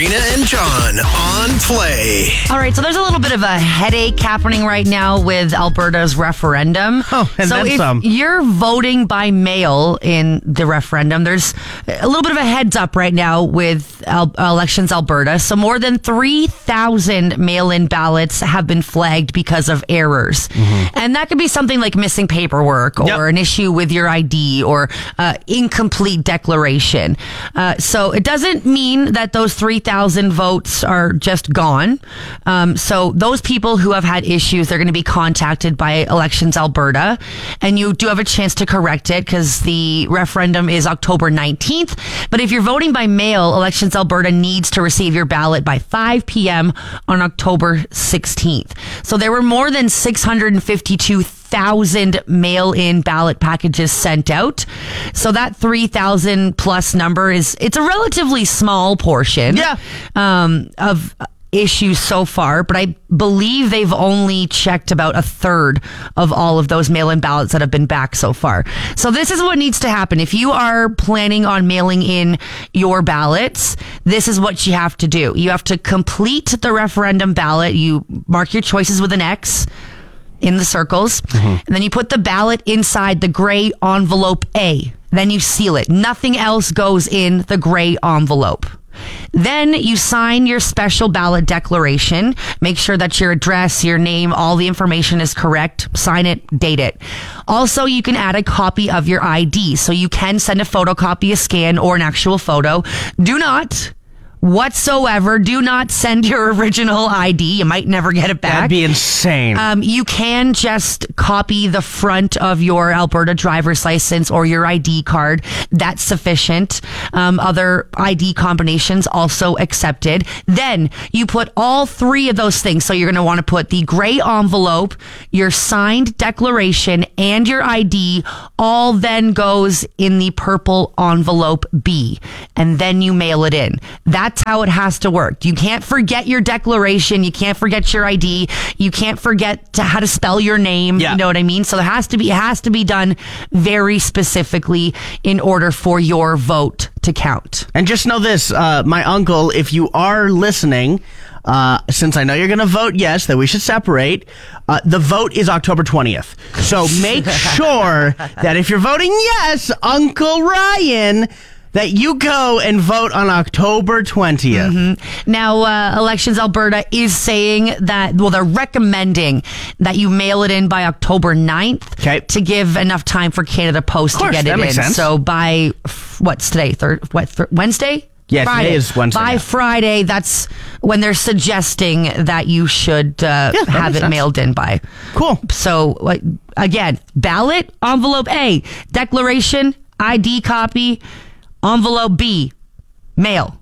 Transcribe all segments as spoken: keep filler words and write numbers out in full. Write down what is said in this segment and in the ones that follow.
Marina and John on Play. All right, so there's a little bit of a headache happening right now with Alberta's referendum. Oh, and so then if some. you're voting by mail in the referendum, there's a little bit of a heads up right now with Al- Elections Alberta. So more than three thousand mail-in ballots have been flagged because of errors. Mm-hmm. And that could be something like missing paperwork or Yep. an issue with your I D or uh, incomplete declaration. Uh, so it doesn't mean that those three thousand votes are just gone. Um, so those people who have had issues, they're going to be contacted by Elections Alberta, and you do have a chance to correct it because the referendum is October nineteenth. But if you're voting by mail, Elections Alberta needs to receive your ballot by five p.m. on October sixteenth. So there were more than six hundred fifty-two thousand mail-in ballot packages sent out. So that three thousand plus number is, it's a relatively small portion Yeah. um, of issues so far, but I believe they've only checked about a third of all of those mail-in ballots that have been back so far. So this is what needs to happen. If you are planning on mailing in your ballots, this is what you have to do. You have to complete the referendum ballot. You mark your choices with an X in the circles, mm-hmm. and then you put the ballot inside the gray envelope A. Then you seal it. Nothing else goes in the gray envelope. Then you sign your special ballot declaration. Make sure that your address, your name, all the information is correct. Sign it, date it. Also, you can add a copy of your I D. So you can send a photocopy, a scan, or an actual photo. Do not whatsoever. Do not send your original I D. You might never get it back. That'd be insane. Um, you can just copy the front of your Alberta driver's license or your I D card. That's sufficient. Um, other I D combinations also accepted. Then you put all three of those things. So you're going to want to put the gray envelope, your signed declaration, and your I D. All then goes in the purple envelope B. And then you mail it in. That's That's how it has to work. You can't forget your declaration. You can't forget your I D. You can't forget to how to spell your name. Yeah. You know what I mean? So it has to be, it has to be done very specifically in order for your vote to count. And just know this, uh, my uncle, if you are listening, uh, since I know you're going to vote yes, that we should separate, uh, the vote is October twentieth. So make sure that if you're voting yes, Uncle Ryan, that you go and vote on October twentieth. Mm-hmm. Now, uh, Elections Alberta is saying that, well, they're recommending that you mail it in by October ninth Okay. to give enough time for Canada Post Of course, to get that it makes in. sense. So by, what's today? Third, what, thir- Wednesday? Yeah, Friday. today is Wednesday, By yeah. Friday, that's when they're suggesting that you should uh, Yeah, that have makes it sense. mailed in by. Cool. So, like, again, ballot, envelope A, declaration, I D copy, envelope B, mail.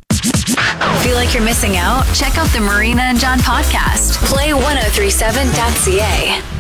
Feel like you're missing out? Check out the Marina and John podcast. Play ten thirty-seven dot c a.